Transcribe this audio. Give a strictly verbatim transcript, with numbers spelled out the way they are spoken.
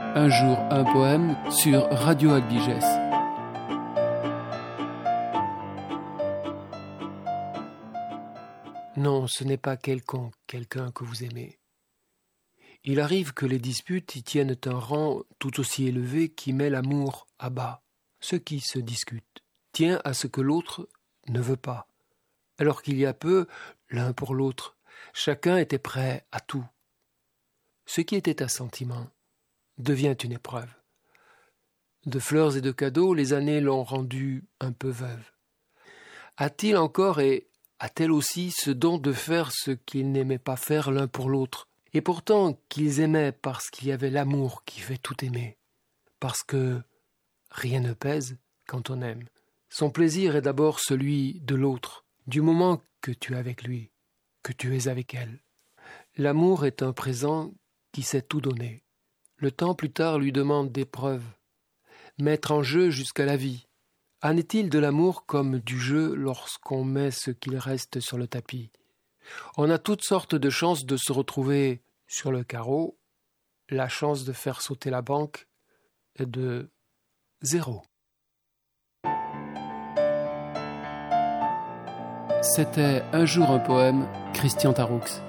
Un jour, un poème sur Radio Albiges. Non, ce n'est pas quelconque, quelqu'un que vous aimez. Il arrive que les disputes y tiennent un rang tout aussi élevé qui met l'amour à bas. Ce qui se discute tient à ce que l'autre ne veut pas. Alors qu'il y a peu, l'un pour l'autre, chacun était prêt à tout. Ce qui était un sentiment devient une épreuve. De fleurs et de cadeaux, les années l'ont rendu un peu veuve. A-t-il encore et a-t-elle aussi ce don de faire ce qu'ils n'aimaient pas faire l'un pour l'autre, et pourtant qu'ils aimaient parce qu'il y avait l'amour qui fait tout aimer, parce que rien ne pèse quand on aime. Son plaisir est d'abord celui de l'autre, du moment que tu es avec lui, que tu es avec elle. L'amour est un présent qui sait tout donner. Le temps plus tard lui demande des preuves, mettre en jeu jusqu'à la vie. En est-il de l'amour comme du jeu lorsqu'on met ce qu'il reste sur le tapis? On a toutes sortes de chances de se retrouver sur le carreau. La chance de faire sauter la banque est de zéro. C'était Un jour un poème, Christian Taroux.